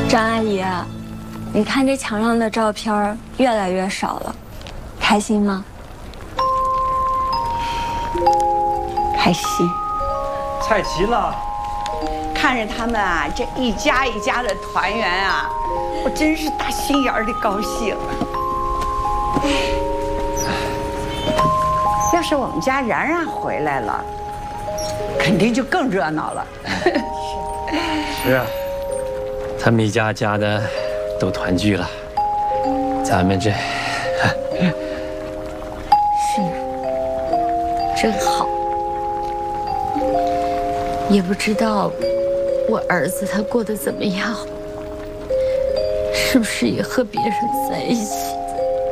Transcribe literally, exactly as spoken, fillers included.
张阿姨，你看这墙上的照片越来越少了，开心吗？ 开心。 菜齐了， 看着他们啊，这一家一家的团圆啊，我真是打心眼儿的高兴。要是我们家然然回来了，肯定就更热闹了。 是啊，他们一家家的都团聚了，咱们这是呀，真好。也不知道我儿子他过得怎么样，是不是也和别人在一起？